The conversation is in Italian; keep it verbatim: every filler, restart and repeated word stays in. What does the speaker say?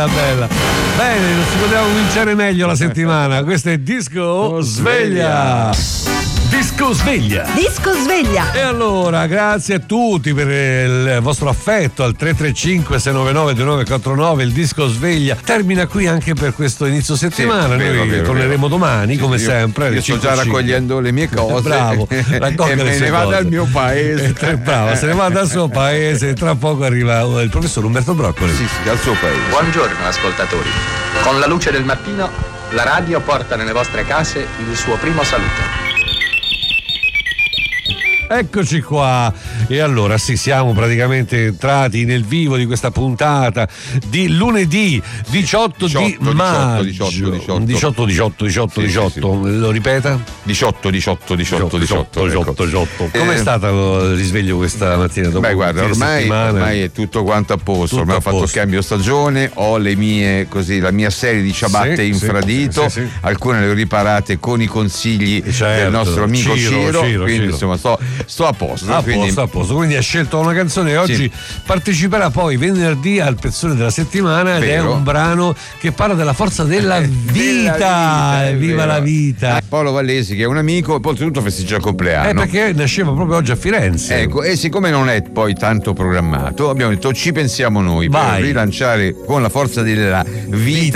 bella, bella. Bene, non si poteva cominciare meglio la settimana. Questa è Disco Sveglia. Disco Sveglia. Disco Sveglia. E allora, grazie a tutti per il vostro affetto al tre tre cinque sei nove nove due nove quattro nove. Il Disco Sveglia termina qui anche per questo inizio settimana. Sì, Noi vero, vero, torneremo vero. domani, Sì, come io, sempre. Io sto già raccogliendo le mie cose. Bravo, e raccoglie me ne vado al mio paese. Eh, bravo, se ne va dal suo paese. Tra poco arriva il professor Umberto Broccoli. Sì, sì, al suo paese. Buongiorno ascoltatori. Con la luce del mattino, la radio porta nelle vostre case il suo primo saluto. Eccoci qua. E allora sì, siamo praticamente entrati nel vivo di questa puntata di lunedì diciotto, di maggio. diciotto, diciotto, diciotto, diciotto, diciotto, sì, diciotto. sì, sì. Lo ripeta? diciotto, diciotto, diciotto, diciotto, diciotto, diciotto. Com'è Eh, stato il risveglio questa mattina? Dopo Beh, guarda, ormai, ormai è tutto quanto a posto. Tutto ormai a ho fatto posto. cambio stagione, ho le mie così, la mia serie di ciabatte Sì, infradito, sì, sì, sì. alcune le ho riparate con i consigli Certo, del nostro amico Ciro, Ciro, Ciro, quindi Ciro. insomma sto, sto a posto. A quindi, posto, a posto. Quindi ha scelto una canzone e oggi Sì. parteciperà poi venerdì al pezzone della settimana ed Vero. è un brano che parla della forza della Della vita. vita, è Viva vero. la vita! Ah, Paolo Vallesi, che è un amico, e poi oltretutto festeggia il compleanno. Eh, perché nasceva proprio oggi a Firenze. Ecco, e siccome non è poi tanto programmato, abbiamo detto ci pensiamo noi Vai. per rilanciare con la forza della vita